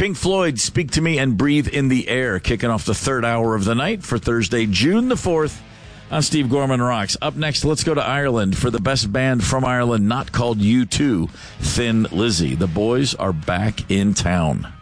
Pink Floyd, Speak to Me and Breathe in the Air, kicking off the third hour of the night for Thursday, June the 4th on Steve Gorman Rocks. Up next, let's go to Ireland for the best band from Ireland, not called U2, Thin Lizzy. The boys are back in town.